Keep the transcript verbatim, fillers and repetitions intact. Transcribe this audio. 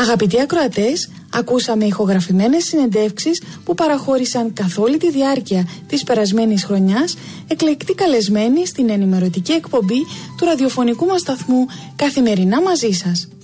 Αγαπητοί ακροατές, ακούσαμε ηχογραφημένες συνεντεύξεις που παραχώρησαν καθ' όλη τη διάρκεια της περασμένης χρονιάς εκλεκτοί καλεσμένοι στην ενημερωτική εκπομπή του ραδιοφωνικού μας σταθμού Καθημερινά μαζί σας.